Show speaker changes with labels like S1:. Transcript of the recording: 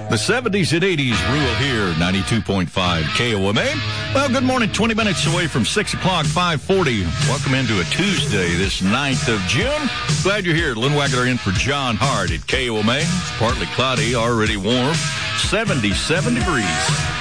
S1: The 70s and 80s rule here, 92.5 KOMA. Well, good morning, 20 minutes away from 6 o'clock, 5:40. Welcome into a Tuesday, this 9th of June. Glad you're here. Lynn Wagner in for John Hart at KOMA. It's partly cloudy, already warm, 77 degrees.